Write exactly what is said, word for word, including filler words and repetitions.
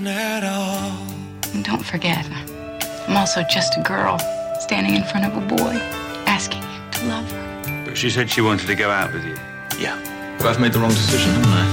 nothing at all. And don't forget, I'm also just a girl standing in front of a boy asking him to love her. But she said she wanted to go out with you. Yeah. But I've made the wrong decision, haven't I?